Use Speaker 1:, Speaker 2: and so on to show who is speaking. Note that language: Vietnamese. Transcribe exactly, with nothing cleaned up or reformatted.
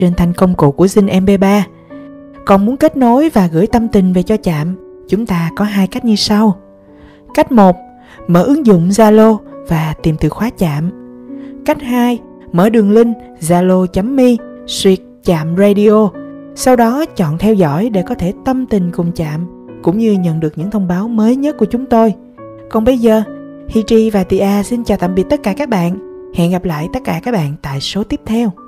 Speaker 1: trên thanh công cụ của Zing em pê ba. Còn muốn kết nối và gửi tâm tình về cho Chạm, chúng ta có hai cách như sau. Cách một, mở ứng dụng Zalo và tìm từ khóa Chạm. Cách hai, mở đường link zalo chấm me xuyệt Chạm Radio. Sau đó chọn theo dõi để có thể tâm tình cùng Chạm, cũng như nhận được những thông báo mới nhất của chúng tôi. Còn bây giờ, Hiji và Tia xin chào tạm biệt tất cả các bạn. Hẹn gặp lại tất cả các bạn tại số tiếp theo.